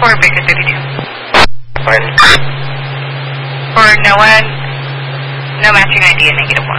For Baker 32. Pardon? For Noah, no matching ID, a -1.